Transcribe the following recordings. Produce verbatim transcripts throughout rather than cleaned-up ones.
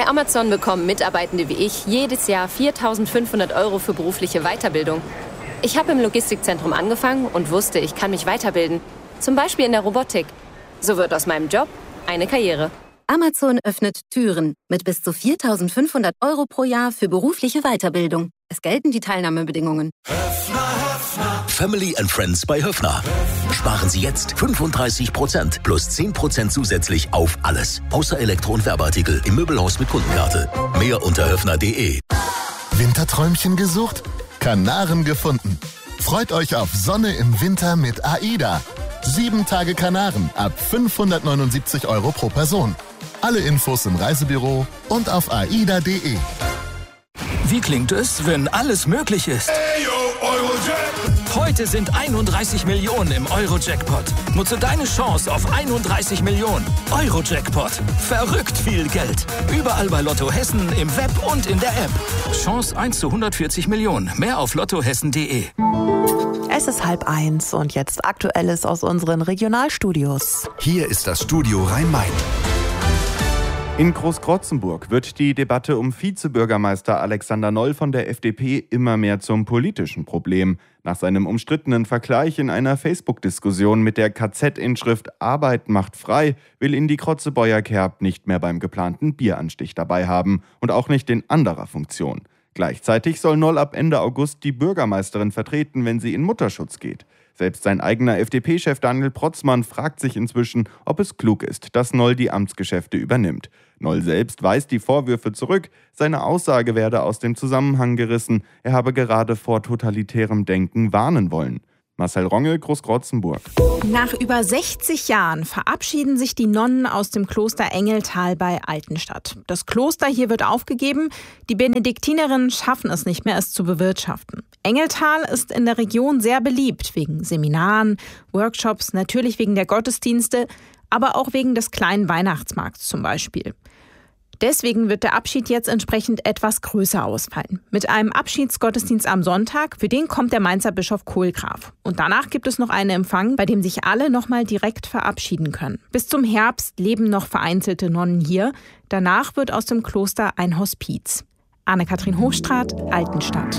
Bei Amazon bekommen Mitarbeitende wie ich jedes Jahr viertausendfünfhundert Euro für berufliche Weiterbildung. Ich habe im Logistikzentrum angefangen und wusste, ich kann mich weiterbilden. Zum Beispiel in der Robotik. So wird aus meinem Job eine Karriere. Amazon öffnet Türen mit bis zu viertausendfünfhundert Euro pro Jahr für berufliche Weiterbildung. Es gelten die Teilnahmebedingungen. Family and Friends bei Höffner. Sparen Sie jetzt fünfunddreißig Prozent plus zehn Prozent zusätzlich auf alles. Außer Elektro- und Werbeartikel im Möbelhaus mit Kundenkarte. Mehr unter höffner punkt de. Winterträumchen gesucht? Kanaren gefunden. Freut euch auf Sonne im Winter mit AIDA. Sieben Tage Kanaren ab fünfhundertneunundsiebzig Euro pro Person. Alle Infos im Reisebüro und auf aida punkt de. Wie klingt es, wenn alles möglich ist? Heute sind einunddreißig Millionen im Euro-Jackpot. Nutze deine Chance auf einunddreißig Millionen. Euro-Jackpot. Verrückt viel Geld. Überall bei Lotto Hessen, im Web und in der App. Chance eins zu hundertvierzig Millionen. Mehr auf lottohessen punkt de. Es ist halb eins und jetzt Aktuelles aus unseren Regionalstudios. Hier ist das Studio Rhein-Main. In Großkrotzenburg wird die Debatte um Vizebürgermeister Alexander Noll von der F D P immer mehr zum politischen Problem. Nach seinem umstrittenen Vergleich in einer Facebook-Diskussion mit der K Z-Inschrift Arbeit macht frei will ihn die Krotzebäuer Kerb nicht mehr beim geplanten Bieranstich dabei haben und auch nicht in anderer Funktion. Gleichzeitig soll Noll ab Ende August die Bürgermeisterin vertreten, wenn sie in Mutterschutz geht. Selbst sein eigener F D P-Chef Daniel Protzmann fragt sich inzwischen, ob es klug ist, dass Noll die Amtsgeschäfte übernimmt. Noll selbst weist die Vorwürfe zurück, seine Aussage werde aus dem Zusammenhang gerissen, er habe gerade vor totalitärem Denken warnen wollen. Marcel Ronge, Großkrotzenburg. Nach über sechzig Jahren verabschieden sich die Nonnen aus dem Kloster Engeltal bei Altenstadt. Das Kloster hier wird aufgegeben. Die Benediktinerinnen schaffen es nicht mehr, es zu bewirtschaften. Engeltal ist in der Region sehr beliebt, wegen Seminaren, Workshops, natürlich wegen der Gottesdienste, aber auch wegen des kleinen Weihnachtsmarkts zum Beispiel. Deswegen wird der Abschied jetzt entsprechend etwas größer ausfallen. Mit einem Abschiedsgottesdienst am Sonntag, für den kommt der Mainzer Bischof Kohlgraf. Und danach gibt es noch einen Empfang, bei dem sich alle nochmal direkt verabschieden können. Bis zum Herbst leben noch vereinzelte Nonnen hier. Danach wird aus dem Kloster ein Hospiz. Anne-Kathrin Hochstraat, Altenstadt.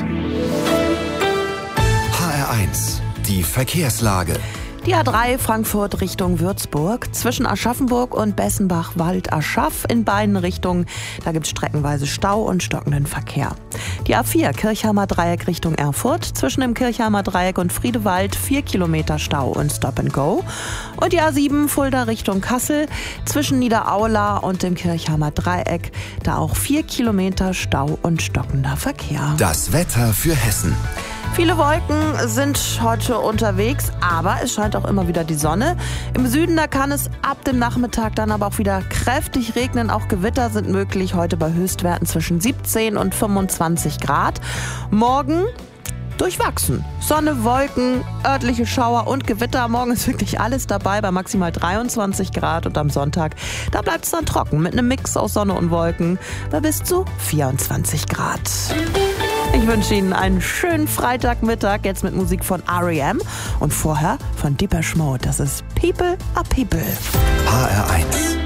H R eins, die Verkehrslage. Die A drei Frankfurt Richtung Würzburg, zwischen Aschaffenburg und Bessenbach-Wald-Aschaff in beiden Richtungen. Da gibt es streckenweise Stau und stockenden Verkehr. Die A vier Kirchheimer Dreieck Richtung Erfurt, zwischen dem Kirchheimer Dreieck und Friedewald vier Kilometer Stau und Stop and Go. Und die A sieben Fulda Richtung Kassel, zwischen Niederaula und dem Kirchheimer Dreieck, da auch vier Kilometer Stau und stockender Verkehr. Das Wetter für Hessen. Viele Wolken sind heute unterwegs, aber es scheint auch immer wieder die Sonne. Im Süden, da kann es ab dem Nachmittag dann aber auch wieder kräftig regnen. Auch Gewitter sind möglich, heute bei Höchstwerten zwischen siebzehn und fünfundzwanzig Grad. Morgen durchwachsen. Sonne, Wolken, örtliche Schauer und Gewitter. Morgen ist wirklich alles dabei bei maximal dreiundzwanzig Grad. Und am Sonntag, da bleibt es dann trocken mit einem Mix aus Sonne und Wolken bei bis zu vierundzwanzig Grad. Ich wünsche Ihnen einen schönen Freitagmittag, jetzt mit Musik von R E M und vorher von Depeche Mode. Das ist People are People. H R eins.